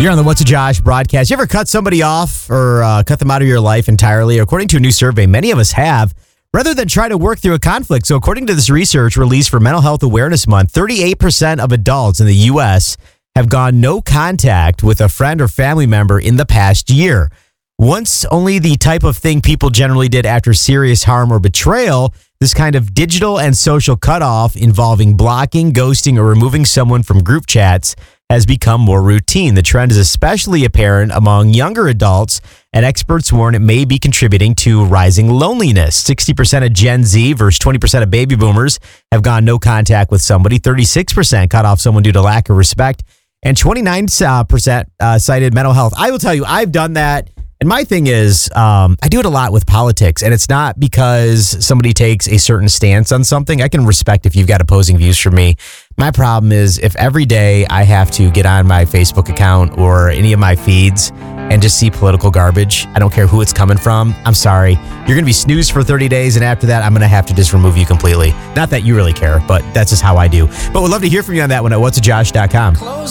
You're on the What's a Josh broadcast. You ever cut somebody off or cut them out of your life entirely? According to a new survey, many of us have, rather than try to work through a conflict. So according to this research released for Mental Health Awareness Month, 38% of adults in the U.S. have gone no contact with a friend or family member in the past year. Once only the type of thing people generally did after serious harm or betrayal, this kind of digital and social cutoff involving blocking, ghosting, or removing someone from group chats has become more routine. The trend is especially apparent among younger adults, and experts warn it may be contributing to rising loneliness. 60% of Gen Z versus 20% of baby boomers have gone no contact with somebody. 36% cut off someone due to lack of respect, and 29% cited mental health. I will tell you, I've done that. And my thing is, I do it a lot with politics, and it's not because somebody takes a certain stance on something. I can respect if you've got opposing views from me. My problem is if every day I have to get on my Facebook account or any of my feeds and just see political garbage, I don't care who it's coming from. I'm sorry. You're going to be snoozed for 30 days, and after that, I'm going to have to just remove you completely. Not that you really care, but that's just how I do. But we'd love to hear from you on that one at whatsajosh.com.